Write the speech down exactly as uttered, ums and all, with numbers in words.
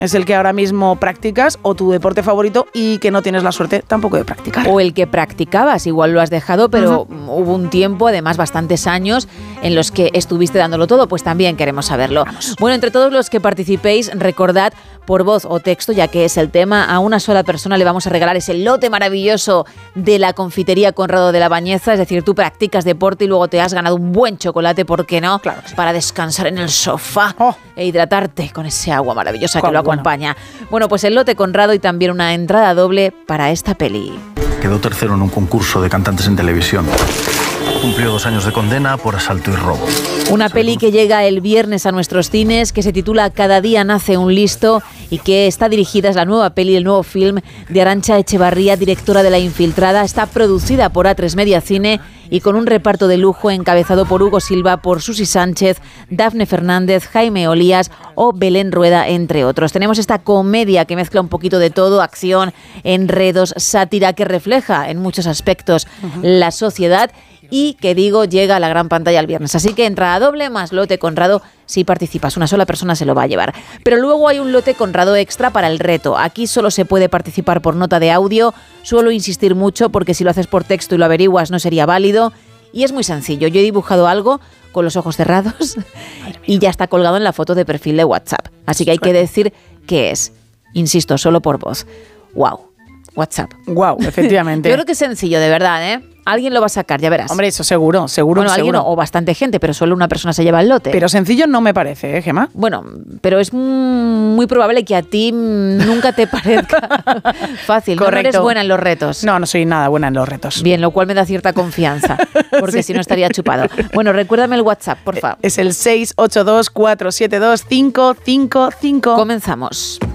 es el que ahora mismo practicas o tu deporte favorito y que no tienes la suerte tampoco de practicar. O el que practicabas, igual lo has dejado, pero uh-huh. hubo un tiempo, además bastantes años, en los que estuviste dándolo todo, pues también queremos saberlo. Vamos. Bueno, entre todos los que participéis, recordad por voz o texto, ya que es el tema, a una sola persona le vamos a regalar ese lote maravilloso de la confitería Conrado de la Bañeza, es decir, tú practicas deporte y luego te has ganado un buen chocolate, ¿por qué no? Claro que sí. Para descansar en el sofá oh. e hidratarte con ese agua maravillosa Cuál, que lo acompaña. Bueno. bueno, pues el lote Conrado y también una entrada doble para esta peli. Quedó tercero en un concurso de cantantes en televisión. Cumplió dos años de condena por asalto y robo. Una peli que llega el viernes a nuestros cines, que se titula Cada día nace un listo y que está dirigida, es la nueva peli, el nuevo film de Arantxa Echevarría, directora de La Infiltrada. Está producida por A tres Media Cine y con un reparto de lujo encabezado por Hugo Silva, por Susi Sánchez, Dafne Fernández, Jaime Olías o Belén Rueda, entre otros. Tenemos esta comedia que mezcla un poquito de todo, acción, enredos, sátira, que refleja en muchos aspectos uh-huh. la sociedad y que, digo, llega a la gran pantalla el viernes. Así que entrada doble más lote Conrado si participas. Una sola persona se lo va a llevar. Pero luego hay un lote Conrado extra para el reto. Aquí solo se puede participar por nota de audio. Suelo insistir mucho porque si lo haces por texto y lo averiguas no sería válido. Y es muy sencillo. Yo he dibujado algo con los ojos cerrados y ya está colgado en la foto de perfil de WhatsApp. Así que hay que decir qué es. Insisto, solo por voz. ¡Wow! WhatsApp. ¡Wow! Efectivamente. Yo creo que es sencillo, de verdad, ¿eh? Alguien lo va a sacar, ya verás. Hombre, eso seguro, seguro, bueno, seguro. Alguien o bastante gente, pero solo una persona se lleva el lote. Pero sencillo no me parece, ¿eh, Gemma? Bueno, pero es muy probable que a ti nunca te parezca fácil. Correcto. No eres buena en los retos. No, no soy nada buena en los retos. Bien, lo cual me da cierta confianza, porque sí. si no estaría chupado. Bueno, recuérdame el WhatsApp, por favor. Es el seis ocho dos, cuatro siete dos, cinco cinco cinco. Comenzamos.